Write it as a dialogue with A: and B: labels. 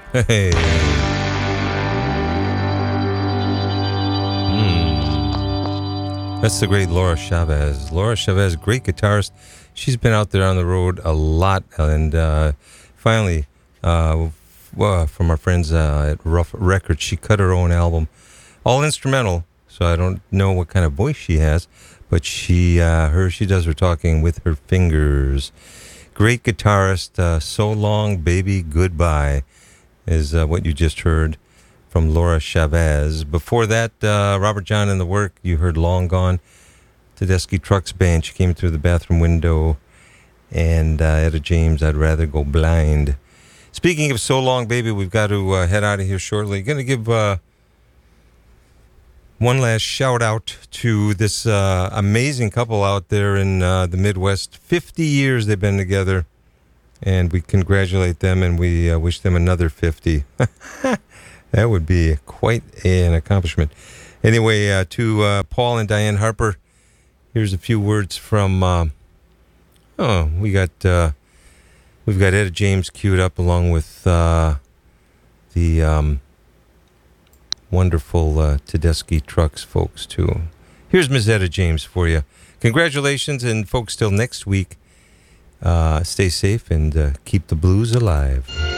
A: Hey. That's the great Laura Chavez. Laura Chavez, great guitarist. She's been out there on the road a lot. And finally, from our friends at Rough Records, she cut her own album. All instrumental, so I don't know what kind of voice she has. But she does her talking with her fingers. Great guitarist. So Long, Baby, Goodbye is what you just heard from Laura Chavez. Before that, Robert John and the Work, you heard Long Gone. Tedeschi Trucks Band, she came through the bathroom window. And Etta James, I'd Rather Go Blind. Speaking of So Long, Baby, we've got to head out of here shortly. Going to give one last shout out to this amazing couple out there in the Midwest. 50 years they've been together. And we congratulate them and we wish them another 50. That would be quite an accomplishment. Anyway, to Paul and Diane Harper, here's a few words from. We've got Etta James queued up along with the wonderful Tedeschi Trucks folks too. Here's Ms. Etta James for you. Congratulations, and folks, till next week. Stay safe and keep the blues alive.